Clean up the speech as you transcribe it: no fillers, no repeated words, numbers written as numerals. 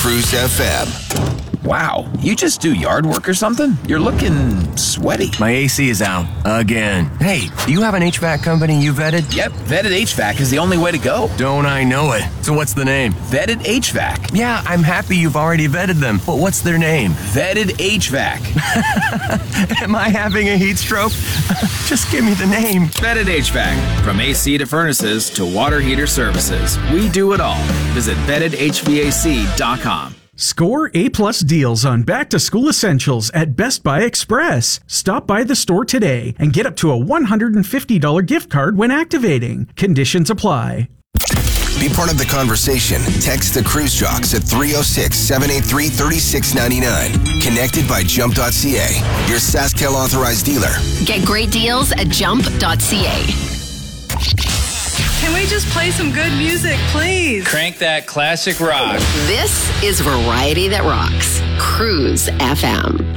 Cruise FM. Wow, you just do yard work or something? You're looking sweaty. My AC is out again. Hey, do you have an HVAC company you vetted? Yep, Vetted HVAC is the only way to go. Don't I know it? So what's the name? Vetted HVAC. Yeah, I'm happy you've already vetted them, but what's their name? Vetted HVAC. Am I having a heat stroke? Just give me the name. Vetted HVAC. From AC to furnaces to water heater services, we do it all. Visit VettedHVAC.com. Score A-plus deals on back-to-school essentials at Best Buy Express. Stop by the store today and get up to a $150 gift card when activating. Conditions apply. Be part of the conversation. Text the Cruise Jocks at 306-783-3699. Connected by Jump.ca, your SaskTel authorized dealer. Get great deals at Jump.ca. Can we just play some good music, please? Crank that classic rock. This is Variety That Rocks. Cruise FM.